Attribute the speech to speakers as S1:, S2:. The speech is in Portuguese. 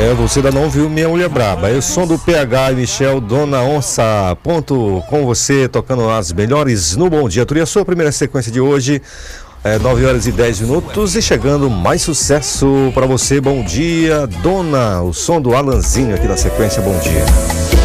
S1: Você ainda não viu Minha Mulher Braba. Eu sou do PH e Michel, Dona Onça. Ponto com você, tocando as melhores no Bom Dia. Turia a sua primeira sequência de hoje, 9 horas e 10 minutos. E chegando mais sucesso para você. Bom dia, Dona. O som do Alanzinho aqui na sequência. Bom dia.